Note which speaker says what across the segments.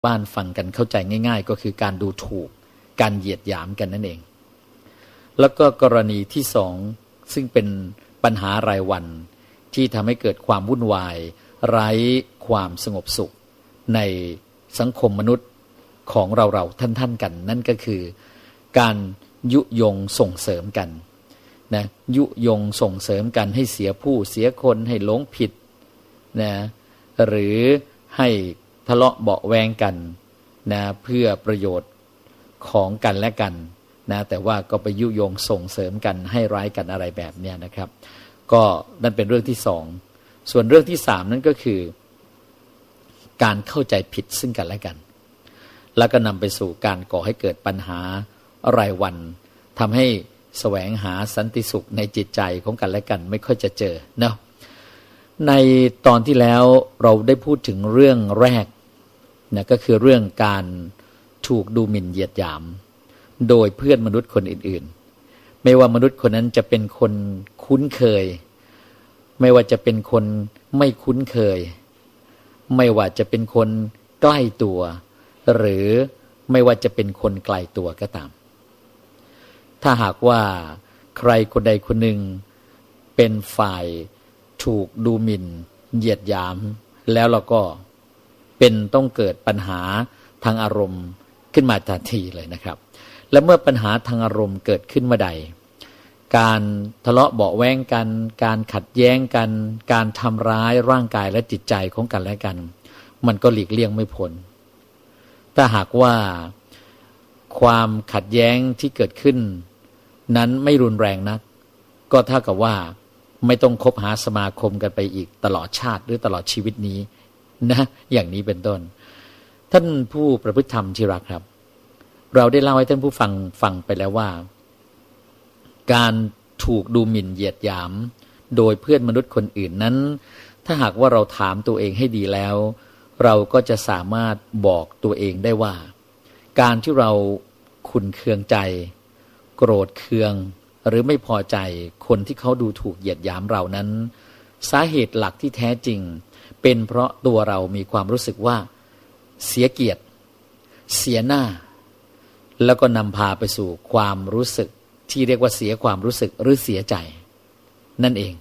Speaker 1: บ้านฟังกันเข้าใจง่ายๆก็คือการดูถูกการเหยียดหยามกันนั่นเองแล้วก็กรณีที่สองซึ่งเป็นปัญหารายวันที่ทำให้เกิดความวุ่นวายไร้ความสงบสุขในสังคมมนุษย์ของเราท่านกันนั่นก็คือการยุยงส่งเสริมกันนะยุยงส่งเสริมกันให้เสียผู้เสียคนให้หลงผิดนะหรือให้ทะเลาะเบาะแวงกันนะเพื่อประโยชน์ของกันและกันนะแต่ว่าก็ไปยุยงส่งเสริมกันให้ร้ายกันอะไรแบบนี้นะครับก็นั่นเป็นเรื่องที่สองส่วนเรื่องที่สามนั่นก็คือการเข้าใจผิดซึ่งกันและกันแล้วก็นำไปสู่การก่อให้เกิดปัญหารายวันทำให้แสวงหาสันติสุขในจิตใจของกันและกันไม่ค่อยจะเจอเนาะในตอนที่แล้วเราได้พูดถึงเรื่องแรกนะก็คือเรื่องการถูกดูหมิ่นเหยียดหยามโดยเพื่อนมนุษย์คนอื่นๆไม่ว่ามนุษย์คนนั้นจะเป็นคนคุ้นเคยไม่ว่าจะเป็นคนไม่คุ้นเคยไม่ว่าจะเป็นคนใกล้ตัวหรือไม่ว่าจะเป็นคนไกลตัวก็ตามถ้าหากว่าใครคนใดคนหนึ่งเป็นฝ่ายถูกดูหมิ่นเหยียดหยามแล้วเราก็เป็นต้องเกิดปัญหาทางอารมณ์ขึ้นมาทันทีเลยนะครับและเมื่อปัญหาทางอารมณ์เกิดขึ้นเมื่อใดการทะเลาะเบาะแว้งกันการขัดแย้งกันการทำร้ายร่างกายและจิตใจของกันและกันมันก็หลีกเลี่ยงไม่พ้นถ้าหากว่าความขัดแย้งที่เกิดขึ้นนั้นไม่รุนแรงนักก็เท่ากับว่าไม่ต้องคบหาสมาคมกันไปอีกตลอดชาติหรือตลอดชีวิตนี้นะอย่างนี้เป็นต้นท่านผู้ประพฤติธรรมที่รักครับเราได้เล่าให้ท่านผู้ฟังไปแล้วว่าการถูกดูหมิ่นเหยียดหยามโดยเพื่อนมนุษย์คนอื่นนั้นถ้าหากว่าเราถามตัวเองให้ดีแล้วเราก็จะสามารถบอกตัวเองได้ว่าการที่เราขุ่นเคืองใจโกรธเคืองหรือไม่พอใจคนที่เขาดูถูกเหยียดหยามเรานั้นสาเหตุหลักที่แท้จริงเป็นเพราะตัวเรามีความรู้สึกว่าเสียเกียรติเสียหน้าแล้วก็นำพาไปสู่ความรู้สึกที่เรียกว่าเสียความรู้สึกหรือเสียใจนั่นเอง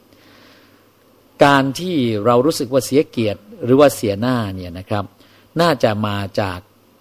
Speaker 1: การที่เรารู้สึกว่าเสียเกียรติหรือว่าเสียหน้าเนี่ยนะครับน่าจะมาจาก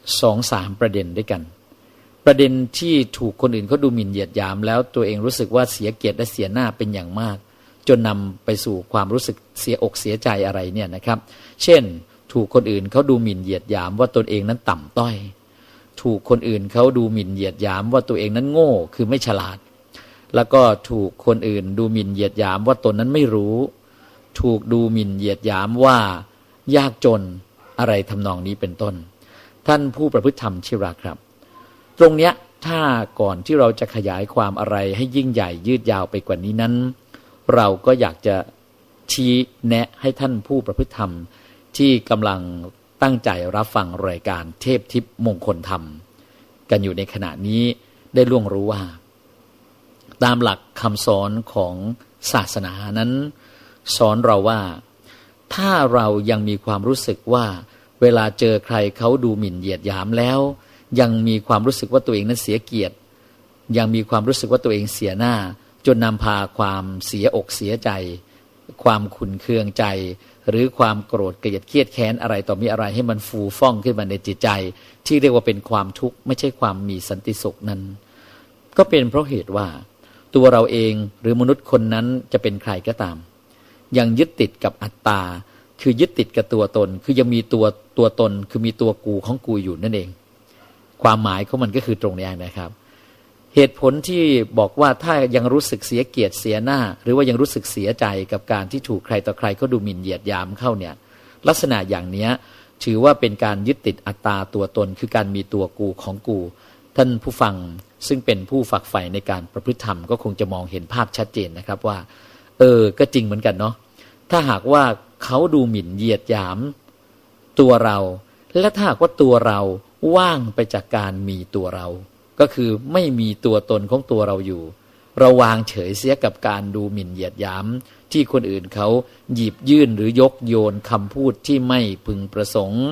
Speaker 1: 2-3 ประเด็นด้วยกันประเด็นที่ถูกคนอื่นเขาดูหมิ่นเหยียดหยามแล้วตัวเองรู้สึกว่าเสียเกียรติและเสียหน้าเป็นอย่างมากจนนำไปสู่ความรู้สึกเสียอกเสียใจอะไรเนี่ยนะครับเช่นถูกคนอื่นเขาดูหมิ่นเหยียดหยามว่าตนเองนั้นต่ำต้อยถูกคนอื่นเขาดูหมิ่นเหยียดหยามว่าตัวเองนั้นโง่คือไม่ฉลาดแล้วก็ถูกคนอื่นดูหมิ่นเหยียดหยามว่าตนนั้นไม่รู้ถูกดูหมิ่นเหยียดหยามว่ายากจนอะไรทำนองนี้เป็นต้นท่านผู้ประพฤติธรรมที่รักครับตรงเนี้ยถ้าก่อนที่เราจะขยายความอะไรให้ยิ่งใหญ่ยืดยาวไปกว่านี้นั้นเราก็อยากจะชี้แนะให้ท่านผู้ประพฤติธรรมที่กำลังตั้งใจรับฟังรายการเทพทิพย์มงคลธรรมกันอยู่ในขณะนี้ได้ล่วงรู้ว่าตามหลักคำสอนของศาสนานั้นสอนเราว่าถ้าเรายังมีความรู้สึกว่าเวลาเจอใครเขาดูหมิ่นเหยียดหยามแล้วยังมีความรู้สึกว่าตัวเองนั้นเสียเกียรติยังมีความรู้สึกว่าตัวเองเสียหน้าจนนำพาความเสียอกเสียใจความขุ่นเคืองใจหรือความโกรธเกลียดเครียดแค้นอะไรต่อมีอะไรให้มันฟูฟ่องขึ้นมาในจิตใจที่เรียกว่าเป็นความทุกข์ไม่ใช่ความมีสันติสุขนั้นก็เป็นเพราะเหตุว่าตัวเราเองหรือมนุษย์คนนั้นจะเป็นใครก็ตามยังยึดติดกับอัตตาคือยึดติดกับตัวตนคือยังมีตัวตนคือมีตัวกูของกูอยู่นั่นเองความหมายของมันก็คือตรงนี้นะครับเหตุผลที่บอกว่าถ้ายังรู้สึกเสียเกียรติเสียหน้าหรือว่ายังรู้สึกเสียใจกับการที่ถูกใครต่อใครเขาดูหมิ่นเหยียดหยามเข้าเนี่ยลักษณะอย่างนี้ถือว่าเป็นการยึดติดอัตตาตัวตนคือการมีตัวกูของกูท่านผู้ฟังซึ่งเป็นผู้ฝักใฝ่ในการประพฤติธรรมก็คงจะมองเห็นภาพชัดเจนนะครับว่าก็จริงเหมือนกันเนาะถ้าหากว่าเขาดูหมิ่นเหยียดหยามตัวเราและถ้าหากว่าตัวเราว่างไปจากการมีตัวเราก็คือไม่มีตัวตนของตัวเราอยู่เราวางเฉยเสียกับการดูหมิ่นเหยียดหยามที่คนอื่นเขาหยิบยื่นหรือยกโยนคำพูดที่ไม่พึงประสงค์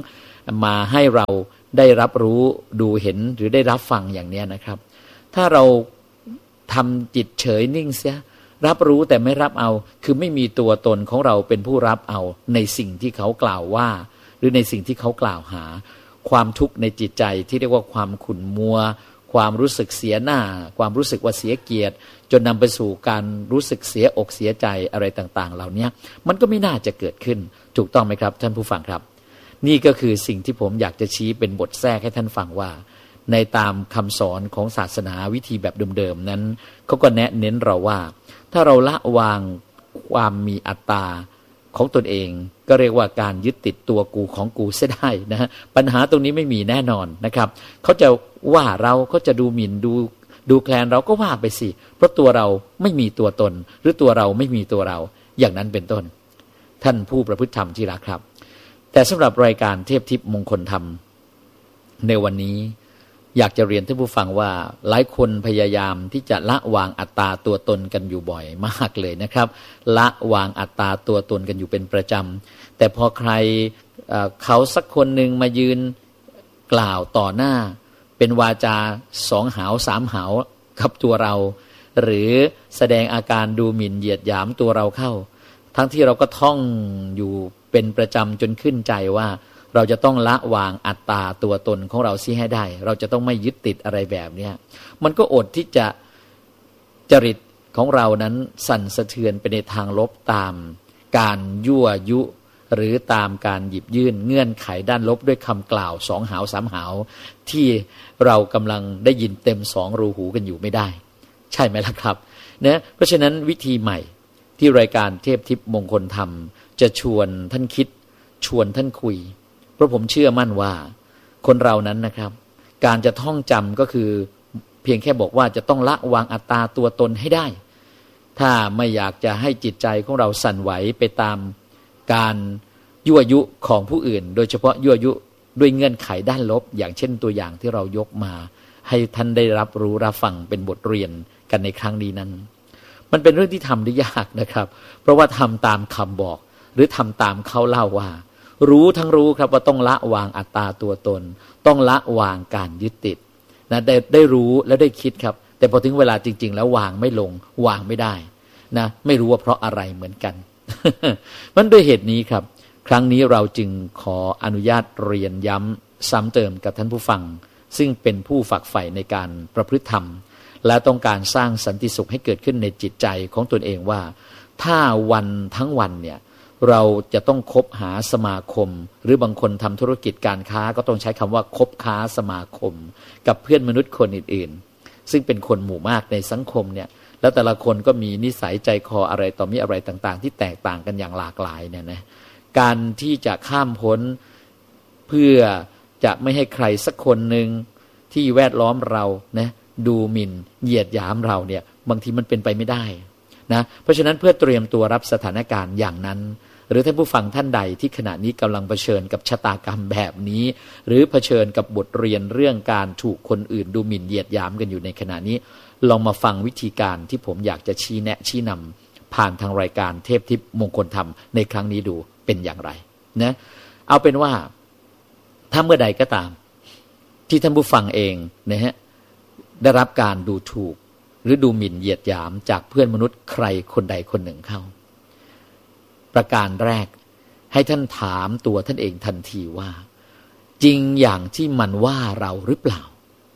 Speaker 1: มาให้เราได้รับรู้ดูเห็นหรือได้รับฟังอย่างนี้นะครับถ้าเราทำจิตเฉยนิ่งเสียรับรู้แต่ไม่รับเอาคือไม่มีตัวตนของเราเป็นผู้รับเอาในสิ่งที่เขากล่าวว่าหรือในสิ่งที่เขากล่าวหาความทุกข์ในจิตใจที่เรียกว่าความขุ่นมัวความรู้สึกเสียหน้าความรู้สึกว่าเสียเกียรติจนนำไปสู่การรู้สึกเสียอกเสียใจอะไรต่างๆเหล่านี้มันก็ไม่น่าจะเกิดขึ้นถูกต้องไหมครับท่านผู้ฟังครับนี่ก็คือสิ่งที่ผมอยากจะชี้เป็นบทแทรกให้ท่านฟังว่าในตามคำสอนของศาสนาวิธีแบบเดิมๆนั้นเขาก็แนะเน้นเราว่าถ้าเราละวางความมีอัตตาของตนเองก็เรียกว่าการยึดติดตัวกูของกูเสียได้นะฮะปัญหาตรงนี้ไม่มีแน่นอนนะครับเขาจะว่าเราเขาจะดูหมิ่นดูแคลนเราก็ว่าไปสิเพราะตัวเราไม่มีตัวตนหรือตัวเราไม่มีตัวเราอย่างนั้นเป็นต้นท่านผู้ประพฤติธรรมที่รักครับแต่สำหรับรายการเทพทิพย์มงคลธรรมในวันนี้อยากจะเรียนท่านผู้ฟังว่าหลายคนพยายามที่จะละวางอัตตาตัวตนกันอยู่บ่อยมากเลยนะครับละวางอัตตาตัวตนกันอยู่เป็นประจำแต่พอใครเขาสักคนหนึ่งมายืนกล่าวต่อหน้าเป็นวาจา2 หาว3 หาวกับตัวเราหรือแสดงอาการดูหมิ่นเหยียดหยามตัวเราเข้าทั้งที่เราก็ท่องอยู่เป็นประจำจนขึ้นใจว่าเราจะต้องละวางอัตตาตัวตนของเราซิให้ได้เราจะต้องไม่ยึดติดอะไรแบบนี้มันก็อดที่จะจริตของเรานั้นสั่นสะเทือนไปในทางลบตามการยั่วยุหรือตามการหยิบยื่นเงื่อนไขด้านลบด้วยคำกล่าว2 หาว3 หาวที่เรากำลังได้ยินเต็ม2 รูหูกันอยู่ไม่ได้ใช่ไหมล่ะครับนะเพราะฉะนั้นวิธีใหม่ที่รายการเทพทิพย์มงคลธรรมจะชวนท่านคิดชวนท่านคุยเพราะผมเชื่อมั่นว่าคนเรานั้นนะครับการจะท่องจำก็คือเพียงแค่บอกว่าจะต้องละวางอัตตาตัวตนให้ได้ถ้าไม่อยากจะให้จิตใจของเราสั่นไหวไปตามการยั่วยุของผู้อื่นโดยเฉพาะยั่วยุด้วยเงื่อนไขด้านลบอย่างเช่นตัวอย่างที่เรายกมาให้ท่านได้รับรู้รับฟังเป็นบทเรียนกันในครั้งนี้นั้นมันเป็นเรื่องที่ทำได้ยากนะครับเพราะว่าทำตามคำบอกหรือทำตามเขาเล่าว่ารู้ทั้งรู้ครับว่าต้องละวางอัตตาตัวตนต้องละวางการยึดติดนะได้รู้และได้คิดครับแต่พอถึงเวลาจริงๆแล้ววางไม่ลงวางไม่ได้นะไม่รู้ว่าเพราะอะไรเหมือนกัน มันด้วยเหตุนี้ครับครั้งนี้เราจึงขออนุญาตเรียนย้ำซ้ำเติมกับท่านผู้ฟังซึ่งเป็นผู้ฝักใฝ่ในการประพฤติธรรมและต้องการสร้างสันติสุขให้เกิดขึ้นในจิตใจของตนเองว่าถ้าวันทั้งวันเนี่ยเราจะต้องคบหาสมาคมหรือบางคนทำธุรกิจการค้าก็ต้องใช้คำว่าคบค้าสมาคมกับเพื่อนมนุษย์คนอื่นๆซึ่งเป็นคนหมู่มากในสังคมเนี่ยแล้วแต่ละคนก็มีนิสัยใจคออะไรต่อมีอะไรต่างๆที่แตกต่างกันอย่างหลากหลายเนี่ยนะการที่จะข้ามพ้นเพื่อจะไม่ให้ใครสักคนหนึ่งที่แวดล้อมเรานะดูหมิ่นเหยียดหยามเราเนี่ยบางทีมันเป็นไปไม่ได้นะเพราะฉะนั้นเพื่อเตรียมตัวรับสถานการณ์อย่างนั้นหรือท่านผู้ฟังท่านใดที่ขณะนี้กำลังเผชิญกับชะตากรรมแบบนี้หรือเผชิญกับบทเรียนเรื่องการถูกคนอื่นดูหมิ่นเหยียดหยามกันอยู่ในขณะนี้ลองมาฟังวิธีการที่ผมอยากจะชี้แนะชี้นำผ่านทางรายการเทพทิพย์มงคลธรรมในครั้งนี้ดูเป็นอย่างไรนะเอาเป็นว่าถ้าเมื่อใดก็ตามที่ท่านผู้ฟังเองนะฮะได้รับการดูถูกหรือดูหมิ่นเหยียดหยามจากเพื่อนมนุษย์ใครคนใดคนหนึ่งเข้าประการแรกให้ท่านถามตัวท่านเองทันทีว่าจริงอย่างที่มันว่าเราหรือเปล่า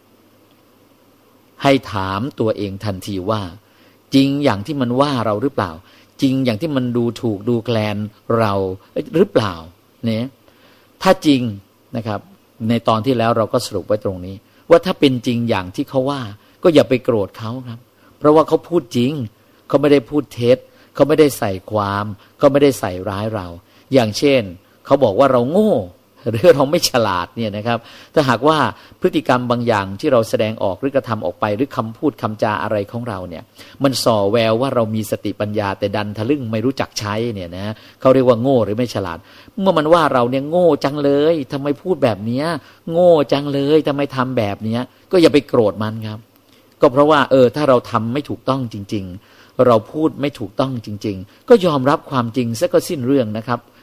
Speaker 1: ให้ถามตัวเองทันทีว่าจริงอย่างที่มันว่าเราหรือเปล่าจริงอย่างที่มันดูถูกดูแคลนเราหรือเปล่าเนี่ยถ้าจริงนะครับในตอนที่แล้วเราก็สรุปไว้ตรงนี้ว่าถ้าเป็นจริงอย่างที่เขาว่าก็อย่าไปโกรธเขาครับเพราะว่าเขาพูดจริงเขาไม่ได้พูดเท็จเขาไม่ได้ใส่ความเขาไม่ได้ใส่ร้ายเราอย่างเช่นเขาบอกว่าเราโง่หรือเราไม่ฉลาดเนี่ยนะครับถ้าหากว่าพฤติกรรมบางอย่างที่เราแสดงออกหรือกระทำออกไปหรือคำพูดคำจาอะไรของเราเนี่ยมันส่อแววว่าเรามีสติปัญญาแต่ดันทะลึ่งไม่รู้จักใช้เนี่ยนะเขาเรียกว่าโง่หรือไม่ฉลาดเมื่อมันว่าเราเนี่ยโง่จังเลยทำไมพูดแบบนี้โง่จังเลยทำไมทำแบบนี้ก็อย่าไปโกรธมันครับก็เพราะว่าถ้าเราทำไม่ถูกต้องจริงๆเราพูดไม่ถูกต้องจริงๆก็ยอมรับความจริงซะก็สิ้นเรื่องนะครับ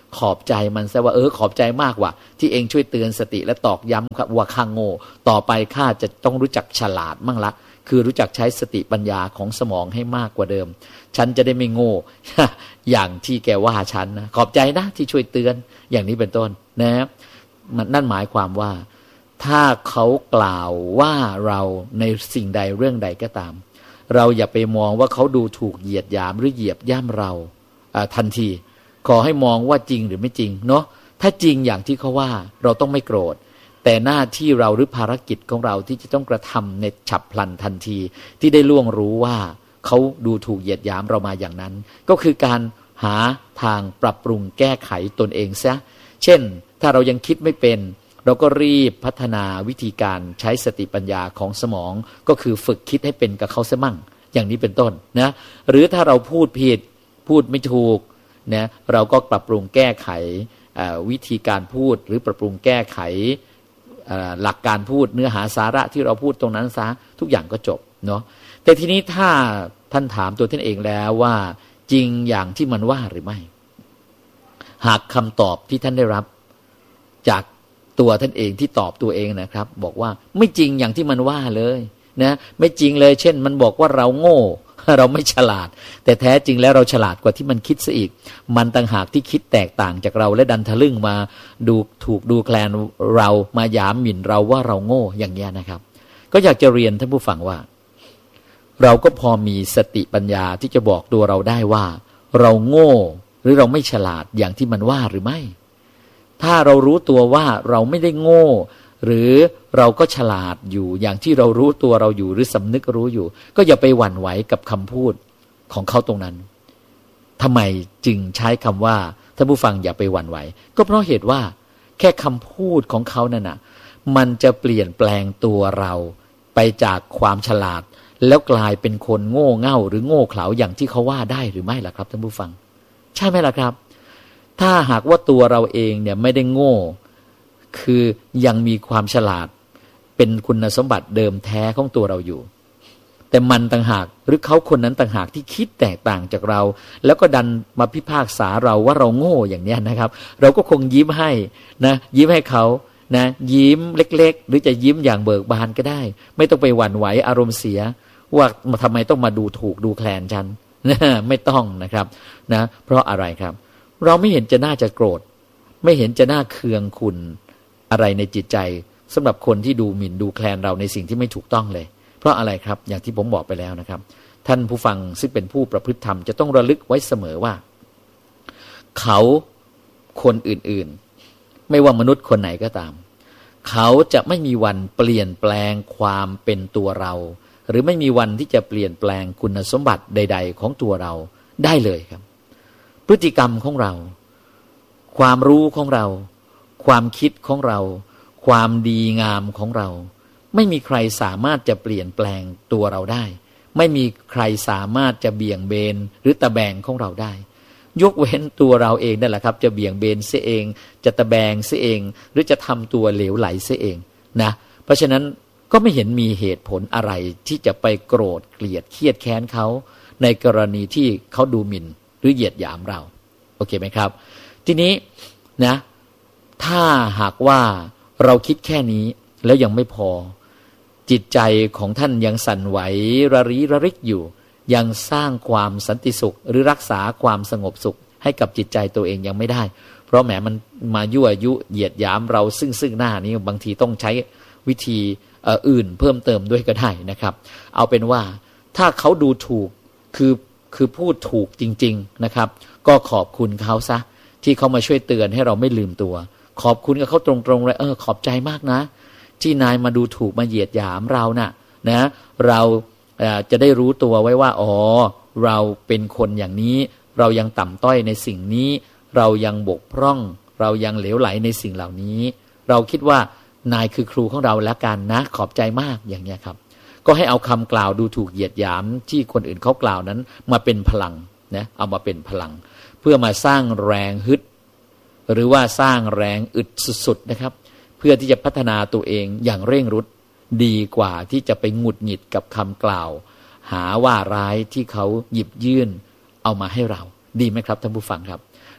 Speaker 1: ขอบใจมันซะว่าขอบใจมากว่ะที่เองช่วยเตือนสติและตอกย้ำครับว่าข้าโง่ต่อไปข้าจะต้องรู้จักฉลาดมั่งละคือรู้จักใช้สติปัญญาของสมองให้มากกว่าเดิมฉันจะได้ไม่โง่ อย่างที่แกว่าฉันนะขอบใจนะที่ช่วยเตือนอย่างนี้เป็นต้นนะนั่นหมายความว่าถ้าเขากล่าวว่าเราในสิ่งใดเรื่องใดก็ตามเราอย่าไปมองว่าเขาดูถูกเหยียดหยามหรือเหยียบย่ำเราทันทีขอให้มองว่าจริงหรือไม่จริงเนาะถ้าจริงอย่างที่เขาว่าเราต้องไม่โกรธแต่หน้าที่เราหรือภารกิจของเราที่จะต้องกระทำในฉับพลันทันทีที่ได้ล่วงรู้ว่าเขาดูถูกเหยียดหยามเรามาอย่างนั้นก็คือการหาทางปรับปรุงแก้ไขตนเองซะเช่นถ้าเรายังคิดไม่เป็นเราก็รีบพัฒนาวิธีการใช้สติปัญญาของสมองก็คือฝึกคิดให้เป็นกับเขาซะมั่งอย่างนี้เป็นต้นนะหรือถ้าเราพูดผิดพูดไม่ถูกนะเราก็ปรับปรุงแก้ไขวิธีการพูดหรือปรับปรุงแก้ไขหลักการพูดเนื้อหาสาระที่เราพูดตรงนั้นซะทุกอย่างก็จบเนาะแต่ทีนี้ถ้าท่านถามตัวท่านเองแล้วว่าจริงอย่างที่มันว่าหรือไม่หากคำตอบที่ท่านได้รับจากตัวท่านเองที่ตอบตัวเองนะครับบอกว่าไม่จริงอย่างที่มันว่าเลยนะไม่จริงเลยเช่นมันบอกว่าเราโง่เราไม่ฉลาดแต่แท้จริงแล้วเราฉลาดกว่าที่มันคิดซะอีกมันต่างหากที่คิดแตกต่างจากเราและดันทะลึ่งมาดูถูกดูแคลนเรามาหยามหมิ่นเราว่าเราโง่อย่างเงี้ยนะครับก็อยากจะเรียนท่านผู้ฟังว่าเราก็พอมีสติปัญญาที่จะบอกตัวเราได้ว่าเราโง่หรือเราไม่ฉลาดอย่างที่มันว่าหรือไม่ถ้าเรารู้ตัวว่าเราไม่ได้โง่หรือเราก็ฉลาดอยู่อย่างที่เรารู้ตัวเราอยู่หรือสำนึกรู้อยู่ก็อย่าไปหวั่นไหวกับคำพูดของเขาตรงนั้นทำไมจึงใช้คำว่าท่านผู้ฟังอย่าไปหวั่นไหวก็เพราะเหตุว่าแค่คำพูดของเขานั่นน่ะมันจะเปลี่ยนแปลงตัวเราไปจากความฉลาดแล้วกลายเป็นคนโง่เง่าหรือโง่เขลาอย่างที่เขาว่าได้หรือไม่ล่ะครับท่านผู้ฟังใช่ไหมล่ะครับถ้าหากว่าตัวเราเองเนี่ยไม่ได้โง่คือยังมีความฉลาดเป็นคุณสมบัติเดิมแท้ของตัวเราอยู่แต่มันต่างหากหรือเขาคนนั้นต่างหากที่คิดแตกต่างจากเราแล้วก็ดันมาพิพากษาเราว่าเราโง่อย่างนี้นะครับเราก็คงยิ้มให้นะยิ้มให้เขานะยิ้มเล็กๆหรือจะยิ้มอย่างเบิกบานก็ได้ไม่ต้องไปหวั่นไหวอารมณ์เสียว่าทำไมต้องมาดูถูกดูแคลนฉันนะไม่ต้องนะครับนะเพราะอะไรครับเราไม่เห็นจะน่าจะโกรธไม่เห็นจะน่าเคืองคุณอะไรในจิตใจสำหรับคนที่ดูหมิ่นดูแคลนเราในสิ่งที่ไม่ถูกต้องเลยเพราะอะไรครับอย่างที่ผมบอกไปแล้วนะครับท่านผู้ฟังซึ่งเป็นผู้ประพฤติธรรมจะต้องระลึกไว้เสมอว่าเขาคนอื่นๆไม่ว่ามนุษย์คนไหนก็ตามเขาจะไม่มีวันเปลี่ยนแปลงความเป็นตัวเราหรือไม่มีวันที่จะเปลี่ยนแปลงคุณสมบัติใดๆของตัวเราได้เลยครับพฤติกรรมของเราความรู้ของเราความคิดของเราความดีงามของเราไม่มีใครสามารถจะเปลี่ยนแปลงตัวเราได้ไม่มีใครสามารถจะเบี่ยงเบนหรือตะแบงของเราได้ยกเว้นตัวเราเองนั่นแหละครับจะเบี่ยงเบนเสียเองจะตะแบงเสียเองหรือจะทำตัวเหลวไหลเสียเองนะเพราะฉะนั้นก็ไม่เห็นมีเหตุผลอะไรที่จะไปโกรธเกลียดเครียดแค้นเขาในกรณีที่เขาดูหมิ่นหรือเหยียดหยามเราโอเคไหมครับทีนี้นะถ้าหากว่าเราคิดแค่นี้แล้วยังไม่พอจิตใจของท่านยังสั่นไหวระริระริกอยู่ยังสร้างความสันติสุขหรือรักษาความสงบสุขให้กับจิตใจตัวเองยังไม่ได้เพราะแหมมันมายั่วยุเหยียดหยามเราซึ่งหน้านี้บางทีต้องใช้วิธีอื่นเพิ่มเติมด้วยก็ได้นะครับเอาเป็นว่าถ้าเขาดูถูกคือพูดถูกจริงๆนะครับก็ขอบคุณเขาซะที่เขามาช่วยเตือนให้เราไม่ลืมตัวขอบคุณกับเขาตรงๆเลยขอบใจมากนะที่นายมาดูถูกมาเหยียดหยามเรานะเราจะได้รู้ตัวไว้ว่าเราเป็นคนอย่างนี้เรายังต่ำต้อยในสิ่งนี้เรายังบกพร่องเรายังเหลวไหลในสิ่งเหล่านี้เราคิดว่านายคือครูของเราแล้วกันนะขอบใจมากอย่างนี้ครับก็ให้เอาคำกล่าวดูถูกเหยียดหยามที่คนอื่นเขากล่าวนั้นมาเป็นพลังนะเอามาเป็นพลังเพื่อมาสร้างแรงฮึดหรือว่าสร้างแรงอึดสุดๆนะครับเพื่อที่จะพัฒนาตัวเองอย่างเร่งรุดดีกว่าที่จะไปหงุดหงิดกับคำกล่าวหาว่าร้ายที่เขาหยิบยื่นเอามาให้เราดีไหมครับท่านผู้ฟังครับ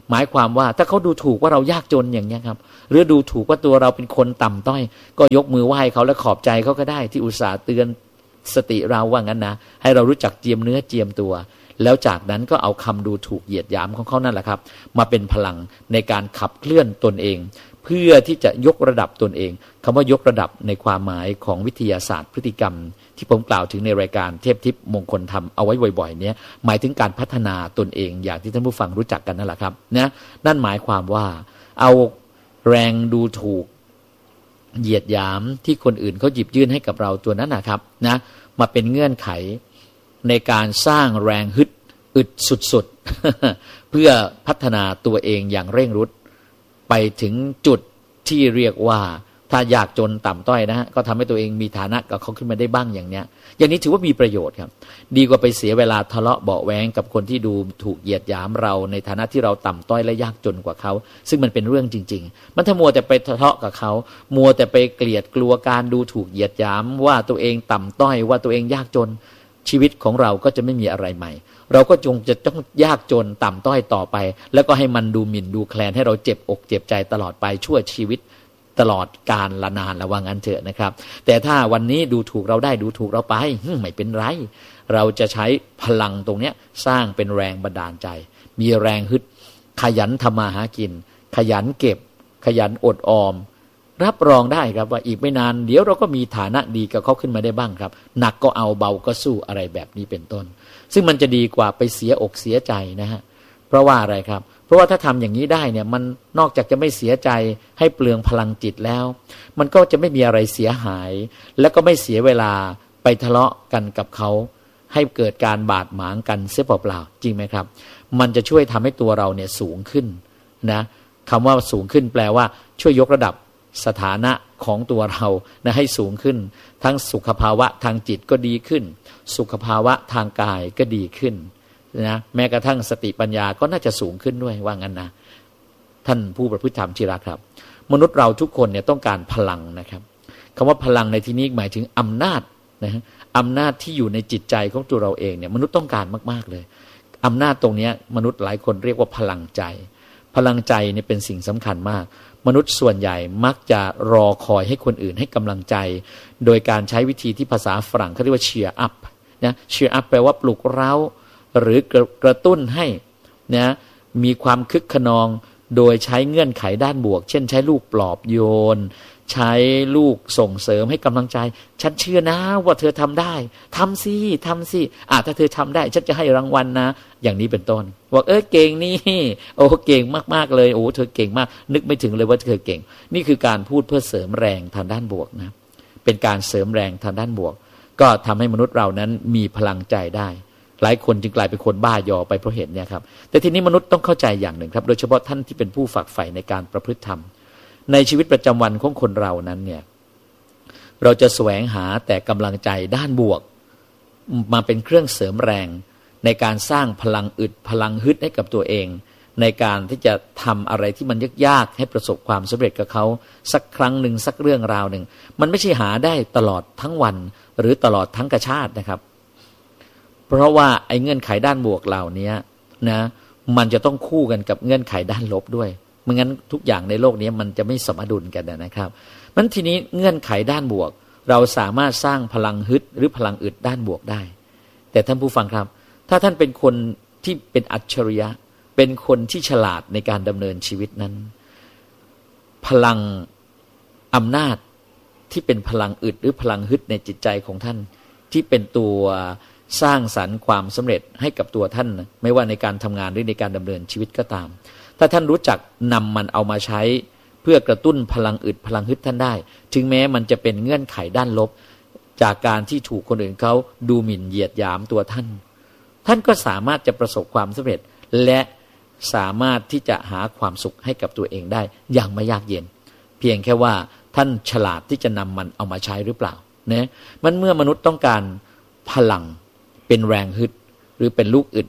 Speaker 1: หมายความว่าถ้าเขาดูถูกว่าเรายากจนอย่างเงี้ยครับหรือดูถูกว่าตัวเราเป็นคนต่ำต้อยก็ยกมือไหว้เขาและขอบใจเขาก็ได้ที่อุตส่าห์เตือนสติเราว่างั้นนะให้เรารู้จักเจียมเนื้อเจียมตัวแล้วจากนั้นก็เอาคำดูถูกเหยียดหยามของเขานั่นแหละครับมาเป็นพลังในการขับเคลื่อนตนเองเพื่อที่จะยกระดับตนเองคำว่ายกระดับในความหมายของวิทยาศาสตร์พฤติกรรมที่ผมกล่าวถึงในรายการเทพทิพย์มงคลธรรมเอาไว้บ่อยๆเนี่ยหมายถึงการพัฒนาตนเองอย่างที่ท่านผู้ฟังรู้จักกันนั่นแหละครับนะนั่นหมายความว่าเอาแรงดูถูกเหยียดหยามที่คนอื่นเขาหยิบยื่นให้กับเราตัวนั้นนะครับนะมาเป็นเงื่อนไขในการสร้างแรงฮึดอึดสุดๆ เพื่อพัฒนาตัวเองอย่างเร่งรุดไปถึงจุดที่เรียกว่าถ้ายากจนต่ำต้อยนะฮะก็ทำให้ตัวเองมีฐานะกับเขาขึ้นมาได้บ้างอย่างเนี้ยอย่างนี้ถือว่ามีประโยชน์ครับดีกว่าไปเสียเวลาทะเลาะเบาะแว้งกับคนที่ดูถูกเหยียดหยามเราในฐานะที่เราต่ำต้อยและยากจนกว่าเขาซึ่งมันเป็นเรื่องจริงๆมันถ้ามัวแต่ไปทะเลาะกับเขามัวแต่ไปเกลียดกลัวการดูถูกเหยียดหยามว่าตัวเองต่ำต้อยว่าตัวเองยากจนชีวิตของเราก็จะไม่มีอะไรใหม่เราก็จะต้องยากจนต่ำต้อยต่อไปแล้วก็ให้มันดูหมิ่นดูแคลนให้เราเจ็บอกเจ็บใจตลอดไปชั่วชีวิตตลอดกาลละนานละว่างั้นเถอะนะครับแต่ถ้าวันนี้ดูถูกเราได้ดูถูกเราไปไม่เป็นไรเราจะใช้พลังตรงนี้สร้างเป็นแรงบันดาลใจมีแรงฮึดขยันทำมาหากินขยันเก็บขยันอดออมรับรองได้ครับว่าอีกไม่นานเดี๋ยวเราก็มีฐานะดีกับเขาขึ้นมาได้บ้างครับหนักก็เอาเบาก็สู้อะไรแบบนี้เป็นต้นซึ่งมันจะดีกว่าไปเสียอกเสียใจนะฮะเพราะว่าอะไรครับเพราะว่าถ้าทำอย่างนี้ได้เนี่ยมันนอกจากจะไม่เสียใจให้เปลืองพลังจิตแล้วมันก็จะไม่มีอะไรเสียหายแล้วก็ไม่เสียเวลาไปทะเลาะกันกับเขาให้เกิดการบาดหมางกันเสียเปล่าๆจริงไหมครับมันจะช่วยทำให้ตัวเราเนี่ยสูงขึ้นนะคำว่าสูงขึ้นแปลว่าช่วยยกระดับสถานะของตัวเรานะให้สูงขึ้นทั้งสุขภาวะทางจิตก็ดีขึ้นสุขภาวะทางกายก็ดีขึ้นนะแม้กระทั่งสติปัญญาก็น่าจะสูงขึ้นด้วยว่างั้นนะท่านผู้ประพฤติธรรมที่รักครับมนุษย์เราทุกคนเนี่ยต้องการพลังนะครับคำว่าพลังในที่นี้หมายถึงอำนาจนะอำนาจที่อยู่ในจิตใจของตัวเราเองเนี่ยมนุษย์ต้องการมากๆเลยอำนาจตรงนี้มนุษย์หลายคนเรียกว่าพลังใจพลังใจเนี่ยเป็นสิ่งสำคัญมากมนุษย์ส่วนใหญ่มักจะรอคอยให้คนอื่นให้กำลังใจโดยการใช้วิธีที่ภาษาฝรั่งเขาเรียกว่า cheer up นะ cheer up แปลว่าปลุกเร้าหรือกระตุ้นให้นะมีความคึกขนองโดยใช้เงื่อนไขด้านบวกเช่นใช้ลูกปลอบโยนใช้ลูกส่งเสริมให้กำลังใจฉันเชื่อนะว่าเธอทำได้ทำสิถ้าเธอทำได้ฉันจะให้รางวัลนะอย่างนี้เป็นต้นบอกเก่งนี่โอ้เก่งมากๆเลยโอ้เธอเก่งมากนึกไม่ถึงเลยว่าเธอเก่งนี่คือการพูดเพื่อเสริมแรงทางด้านบวกนะเป็นการเสริมแรงทางด้านบวกก็ทำให้มนุษย์เรานั้นมีพลังใจได้หลายคนจึงกลายเป็นคนบ้ายอไปเพราะเหตุเนี่ยครับแต่ทีนี้มนุษย์ต้องเข้าใจอย่างหนึ่งครับโดยเฉพาะท่านที่เป็นผู้ฝักใฝ่ในการประพฤติธรรมในชีวิตประจำวันของคนเรานั้นเนี่ยเราจะแสวงหาแต่กำลังใจด้านบวกมาเป็นเครื่องเสริมแรงในการสร้างพลังอึดพลังฮึดให้กับตัวเองในการที่จะทำอะไรที่มันยากๆให้ประสบความสำเร็จกับเขาสักครั้งหนึ่งสักเรื่องราวหนึ่งมันไม่ใช่หาได้ตลอดทั้งวันหรือตลอดทั้งกชาตินะครับเพราะว่าไอ้เงื่อนไขด้านบวกเหล่านี้นะมันจะต้องคู่กันกับเงื่อนไขด้านลบด้วยไม่งั้นทุกอย่างในโลกนี้มันจะไม่สมดุลกันนะครับมันทีนี้เงื่อนไขด้านบวกเราสามารถสร้างพลังฮึดหรือพลังอึดด้านบวกได้แต่ท่านผู้ฟังครับถ้าท่านเป็นคนที่เป็นอัจฉริยะเป็นคนที่ฉลาดในการดำเนินชีวิตนั้นพลังอำนาจที่เป็นพลังอึดหรือพลังฮึดในจิตใจของท่านที่เป็นตัวสร้างสรรค์ความสำเร็จให้กับตัวท่านไม่ว่าในการทำงานหรือในการดำเนินชีวิตก็ตามถ้าท่านรู้จักนำมันเอามาใช้เพื่อกระตุ้นพลังอึดพลังฮึดท่านได้ถึงแม้มันจะเป็นเงื่อนไขด้านลบจากการที่ถูกคนอื่นเขาดูหมิ่นเหยียดหยามตัวท่านก็สามารถจะประสบความสำเร็จและสามารถที่จะหาความสุขให้กับตัวเองได้อย่างไม่ยากเย็นเพียงแค่ว่าท่านฉลาดที่จะนำมันเอามาใช้หรือเปล่านะมันเมื่อมนุษย์ต้องการพลังเป็นแรงฮึดหรือเป็นลูกอึด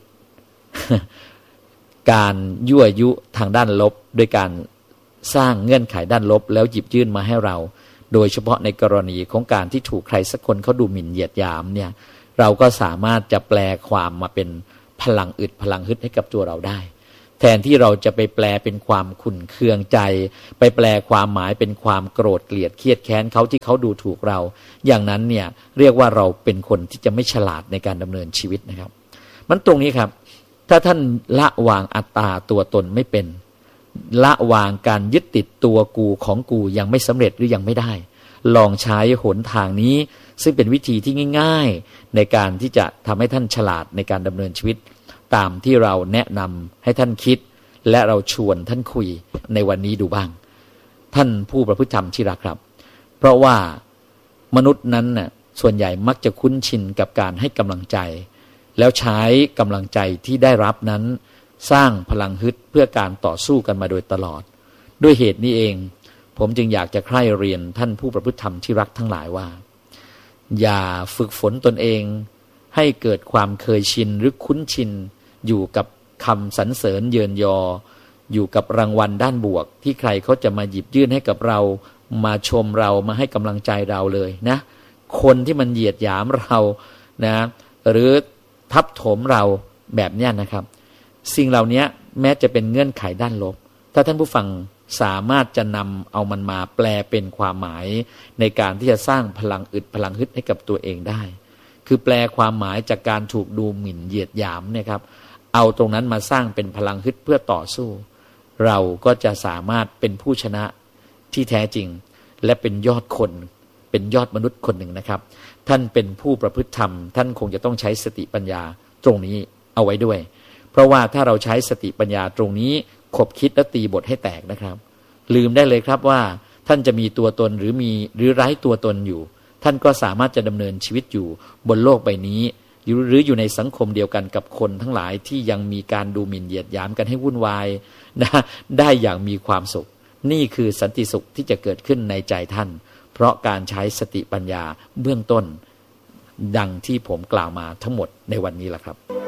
Speaker 1: การยั่วยุทางด้านลบโดยการสร้างเงื่อนไขด้านลบแล้วหยิบยื่นมาให้เราโดยเฉพาะในกรณีของการที่ถูกใครสักคนเขาดูหมิ่นเหยียดหยามเนี่ยเราก็สามารถจะแปลความมาเป็นพลังอึดพลังฮึดให้กับตัวเราได้แทนที่เราจะไปแปลเป็นความขุ่นเคืองใจไปแปลความหมายเป็นความโกรธเกลียดเครียดแค้นเขาที่เขาดูถูกเราอย่างนั้นเนี่ยเรียกว่าเราเป็นคนที่จะไม่ฉลาดในการดำเนินชีวิตนะครับมันตรงนี้ครับถ้าท่านละวางอัตตาตัวตนไม่เป็นละวางการยึดติดตัวกูของกูยังไม่สำเร็จหรือยังไม่ได้ลองใช้หนทางนี้ซึ่งเป็นวิธีที่ง่ายๆในการที่จะทำให้ท่านฉลาดในการดำเนินชีวิตตามที่เราแนะนำให้ท่านคิดและเราชวนท่านคุยในวันนี้ดูบ้างท่านผู้ประพฤติธรรมที่รักครับเพราะว่ามนุษย์นั้นน่ะส่วนใหญ่มักจะคุ้นชินกับการให้กำลังใจแล้วใช้กำลังใจที่ได้รับนั้นสร้างพลังฮึดเพื่อการต่อสู้กันมาโดยตลอดด้วยเหตุนี้เองผมจึงอยากจะใคร่เรียนท่านผู้ประพฤติธรรมที่รักทั้งหลายว่าอย่าฝึกฝนตนเองให้เกิดความเคยชินหรือคุ้นชินอยู่กับคำสรรเสริญเยินยออยู่กับรางวัลด้านบวกที่ใครเขาจะมาหยิบยื่นให้กับเรามาชมเรามาให้กำลังใจเราเลยนะคนที่มันเหยียดหยามเรานะหรือทับถมเราแบบนี้นะครับสิ่งเหล่านี้แม้จะเป็นเงื่อนไขด้านลบถ้าท่านผู้ฟังสามารถจะนำเอามันมาแปลเป็นความหมายในการที่จะสร้างพลังอึดพลังฮึดให้กับตัวเองได้คือแปลความหมายจากการถูกดูหมิ่นเหยียดหยามเนี่ยครับเอาตรงนั้นมาสร้างเป็นพลังฮึดเพื่อต่อสู้เราก็จะสามารถเป็นผู้ชนะที่แท้จริงและเป็นยอดคนเป็นยอดมนุษย์คนหนึ่งนะครับท่านเป็นผู้ประพฤติธรรมท่านคงจะต้องใช้สติปัญญาตรงนี้เอาไว้ด้วยเพราะว่าถ้าเราใช้สติปัญญาตรงนี้ขบคิดและตีบทให้แตกนะครับลืมได้เลยครับว่าท่านจะมีตัวตนหรือไร้ตัวตนอยู่ท่านก็สามารถจะดำเนินชีวิตอยู่บนโลกใบนี้หรืออยู่ในสังคมเดียวกันกับคนทั้งหลายที่ยังมีการดูหมิ่นเหยียดหยามกันให้วุ่นวายนะได้อย่างมีความสุขนี่คือสันติสุขที่จะเกิดขึ้นในใจท่านเพราะการใช้สติปัญญาเบื้องต้นดังที่ผมกล่าวมาทั้งหมดในวันนี้แหละครับ